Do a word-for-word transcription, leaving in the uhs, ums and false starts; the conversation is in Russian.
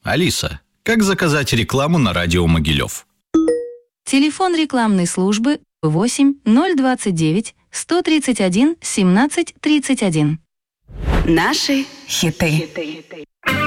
Алиса, как заказать рекламу на радио Могилев? Телефон рекламной службы восемь ноль двадцать девять сто тридцать один семнадцать тридцать один. Наши хиты.